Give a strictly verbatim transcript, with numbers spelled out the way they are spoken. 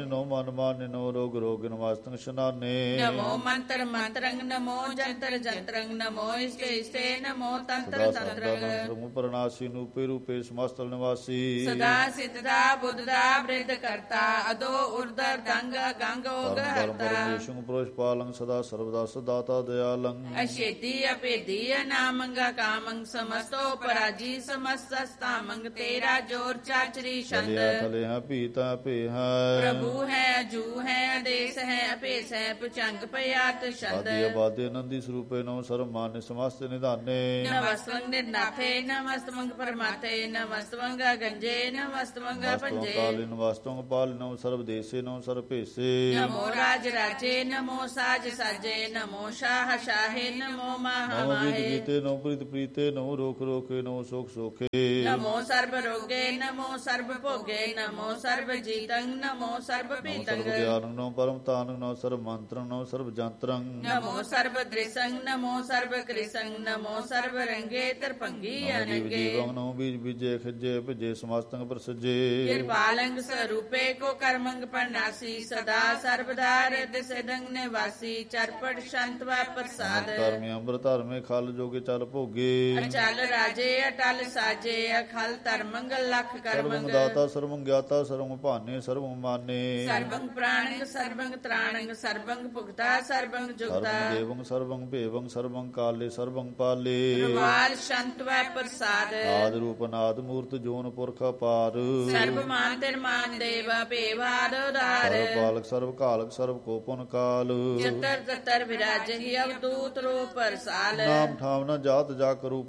ਨੋ ਮਨ ਮਾਨਿ ਨੋ ਰੋਗ ਰੋਗਿ ਨਮਸਤੰ ਸ਼ਨਾਨੇ ਨਮੋ ਮੰਤਰ ਮੰਤਰੰ ਨਮੋ ਜੰਤਰ ਜੰਤਰੰ ਨਮੋ ਇਸ਼ਟੇ ਇਸ਼ਟੇ ਨਮੋ ਤੰਤਰ ਤੰਤਰੰ ਸਰਮ ਪ੍ਰਣਾਸੀ ਨੂਪੇ ਰੂਪੇ ਸਮਸਤਲ ਨਿਵਾਸੀ ਸਦਾ ਸਿੱਧਦਾ ਬੁੱਧਦਾ ਬ੍ਰਿਧ ਕਰਤਾ ਅਦੋ ਉਰਦਰ ਦੰਗ ਗੰਗ ਓਗ ਹਰਤਾ ਪਰਮੇਸ਼ੁ ਪੁਰਸ਼ ਪਾਲੰ ਸਦਾ ਸਰਬਦਾ ਸਦਾਤਾ ਦਿਆਲੰ ਅਸ਼ੇਦੀ ਅਪੇਦੀ ਨਾਮੰਗਾ ਕਾਮੰ ਸਮਸਤੋ ਪਰਾਜੀ ਸਮਸਤਸਤਾਮੰਗ ਤੇਰਾ ਜੋਰ ਚਾਚਰੀ ਛੰਦ ਚਲਿਆ ਥਲੇ ਹੈ ਪੀਤਾ ਭੇ ਹੈ ਪ੍ਰਭੂ ਹੈ ਅਜੂ ਹੈ ਆਦੇਸ ਹੈ ਅਪੇਸ ਹੈ ਪੁਚੰਗ ਪਿਆਤ ਛੰਦ ਆਦਿ ਆਬਾਦੇ ਨੰਦੀ ਸਰੂਪੇ ਨੋ ਸਰਬ ਮਾਨਿ ਸਮਸਤ ਨਿਧਾਨੇ ਨਮਸਤੰ ਨਿਰਨਾਥੇ ਨਮਸਤੰ ਪਰਮਾਤੇ ਨਮਸਤੰ ਗੰਜੇ ਨਮਸਤੰ ਪੰਜੇ ਕਾਲਿਨ ਵਸਤੰ ਪਾਲਿਨੋ ਸਰਬ ਦੇਸੇ ਨੋ ਸਰਬ ਭੇਸੇ ਨਮੋ ਰਾਜ ਰਾਜੇ ਨਮੋ ਸਾਜ ਸਾਜੇ ਨਮੋ ਸ਼ਾਹ ਸ਼ਾਹੇ ਨਮੋ ਮਾਹ ਨਮੋ ਵਿਦ ਮਾਹੇ ਗੀਤੇ ਨੋ ਪ੍ਰੀਤ ਪ੍ਰੀਤੇ ਨੋ ਰੋਖ ਰੋਖੇ ਨੋ ਸੁਖ ਸੋਖੇ ਨਮੋ ਸਰਬ ਰੋਗੇ ਨਮੋ ਸਰਬ ਭੋਗੇ ਨਮੋ ਸਰਬ ਜੀਤੰ ਨਮੋ ਸਰਬ ਨਮੋ ਪੀਤੰ ਸਰਬ ਗਿਆਨੰ ਨੋ ਪਰਮ ਤਾਨੰ ਨੋ ਸਰਬ ਮੰਤਰੰ ਨੋ ਸਰਬ ਜੰਤਰੰ ਨਮੋ ਸਰਬ ਦ੍ਰਿਸੰ ਨਮੋ ਸਰਬ ਕ੍ਰਿਸੰ ਨਮੋ ਸਰਬ ਰੰਗੇ ਤਰਪੰਗੀ ਅਨੰਗੇ ਜੀਵੰ ਨੋ ਬੀਜ ਬੀਜੇ ਖਿਜੇ ਭਜੇ ਸਮਸਤੰ ਪ੍ਰਸਜੇ ਕਿਰਪਾਲੰਗ ਸਰੂਪੇ ਕੋ ਕਰਮੰਗ ਪਰਨਾਸੀ ਸਦਾ ਸਰਬਦਾ ਰਿਦ ਸਿਦੰਗ ਨਿਵਾਸੀ ਚਰਪਟ ਸ਼ੰਤ ਵੈ ਪ੍ਰਸਾਦ ਕਰਮੀ ਅੰਬਰ ਧਰਮੇ ਖਲ ਜੋਗੇ ਚਲ ਭੋਗੇ ਅਚਲ ਰਾਜੇ ਅਟਲ ਸਾਜੇ ਅਖਲ ਧਰਮੰਗ ਲਖ ਸਰਵੰ ਕਰਮੰਗ ਦਾਤਾ ਸਰਵੰ ਗਿਆਤਾ ਸਰਵੰ ਭਾਨੇ ਸਰਵੰ ਮਾਨੇ ਸਰਬੰਗ ਪ੍ਰਾਣੰਗ ਸਰਬੰਗ ਤ੍ਰਾਣੰਗ ਸਰਬੰਗ ਭੁਗਤਾ ਸਰਬੰਗ ਜੁਗਤਾ ਸਰਵੰ ਦੇਵੰ ਸਰਵੰ ਭੇਵੰ ਸਰਵੰ ਕਾਲੇ ਸਰਵੰ ਪਾਲੇ ਪ੍ਰਵਾਲ ਸ਼ੰਤ ਵੈ ਪ੍ਰਸਾਦ ਆਦ ਰੂਪ ਨਾਦ ਮੂਰਤ ਜੋਨ ਪੁਰਖ ਅਪਾਰ ਸਰਬ ਮਾਨ ਤੇਰ ਮਾਨ ਦੇਵ ਭੇਵਾਦ ਉਦਾਰ ਸਰਬ ਪਾਲਕ ਸਰਬ ਕਾਲਕ ਸਰਬ ਕੋਪਨ ਕਾਲ ਜਤਰ ਤਤਰ ਵਿਰਾਜਹਿ ਅਵਦੂਤ ਰੂਪ ਰਸਾਲ ਨਾਮ ਠਾਮ ਨ ਜਾਤ ਜਾ ਕਰੂ